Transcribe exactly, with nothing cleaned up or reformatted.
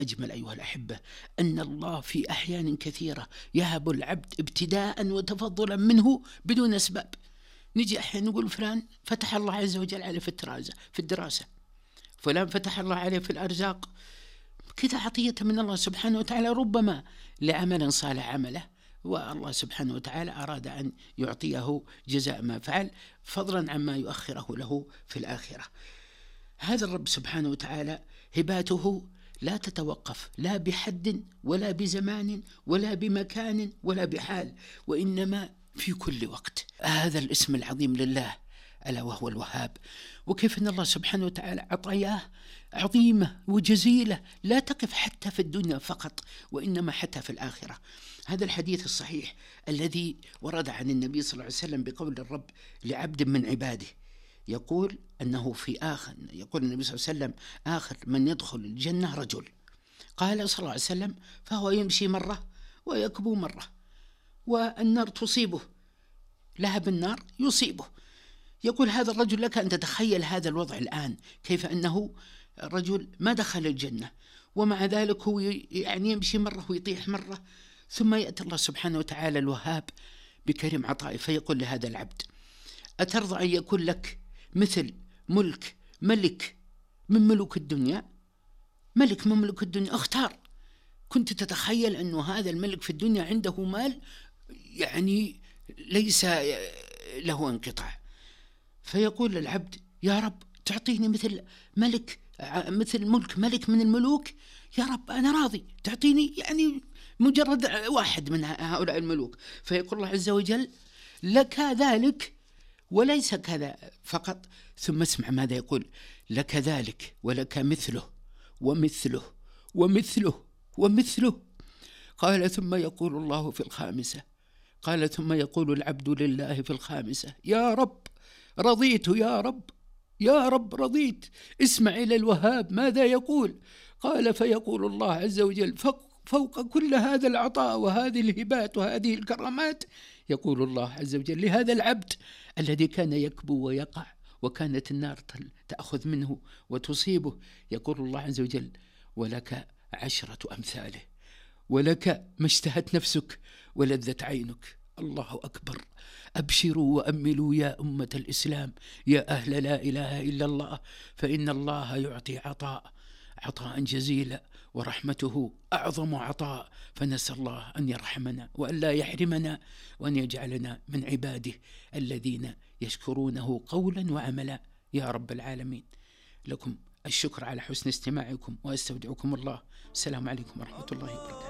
أجمل أيها الأحبة أن الله في أحيان كثيرة يهب العبد ابتداء وتفضلا منه بدون أسباب. نجي أحيانا نقول فلان فتح الله عز وجل عليه في الدراسة، فلان فتح الله عليه في الأرزاق، كذا عطية من الله سبحانه وتعالى، ربما لعمل صالح عمله والله سبحانه وتعالى أراد أن يعطيه جزاء ما فعل فضلا عما يؤخره له في الآخرة. هذا الرب سبحانه وتعالى هباته لا تتوقف لا بحد ولا بزمان ولا بمكان ولا بحال، وإنما في كل وقت. هذا الاسم العظيم لله ألا وهو الوهاب، وكيف أن الله سبحانه وتعالى عطاياه عظيمة وجزيلة لا تقف حتى في الدنيا فقط وإنما حتى في الآخرة. هذا الحديث الصحيح الذي ورد عن النبي صلى الله عليه وسلم بقول الرب لعبد من عباده، يقول أنه في آخر يقول النبي صلى الله عليه وسلم آخر من يدخل الجنة رجل، قال صلى الله عليه وسلم فهو يمشي مرة ويكبو مرة والنار تصيبه، لهب النار يصيبه. يقول هذا الرجل لك أن تتخيل هذا الوضع الآن، كيف أنه رجل ما دخل الجنة ومع ذلك هو يعني يمشي مرة ويطيح مرة، ثم يأتي الله سبحانه وتعالى الوهاب بكريم عطائه فيقول لهذا العبد أترضى أن يكون لك مثل ملك ملك من ملوك الدنيا؟ ملك من ملوك الدنيا، اختار. كنت تتخيل أنه هذا الملك في الدنيا عنده مال يعني ليس له انقطاع، فيقول للعبد يا رب تعطيني مثل ملك مثل ملك ملك من الملوك، يا رب أنا راضي تعطيني يعني مجرد واحد من هؤلاء الملوك. فيقول الله عز وجل لك ذلك وليس كذا فقط، ثم اسمع ماذا يقول، لك ذلك ولك مثله ومثله ومثله ومثله. قال ثم يقول الله في الخامسة، قال ثم يقول العبد لله في الخامسة يا رب رضيت يا رب يا رب رضيت. اسمع إلى الوهاب ماذا يقول، قال فيقول الله عز وجل فوق كل هذا العطاء وهذه الهبات وهذه الكرامات، يقول الله عز وجل لهذا العبد الذي كان يكبو ويقع وكانت النار تأخذ منه وتصيبه، يقول الله عز وجل ولك عشرة أمثاله، ولك ما اشتهت نفسك ولذت عينك. الله أكبر. أبشروا وأملوا يا أمة الإسلام يا أهل لا إله إلا الله، فإن الله يعطي عطاء عطاء جزيلا ورحمته أعظم عطاء، فنسأل الله أن يرحمنا وأن لا يحرمنا وأن يجعلنا من عباده الذين يشكرونه قولا وعملا يا رب العالمين. لكم الشكر على حسن استماعكم وأستودعكم الله. السلام عليكم ورحمة الله وبركاته.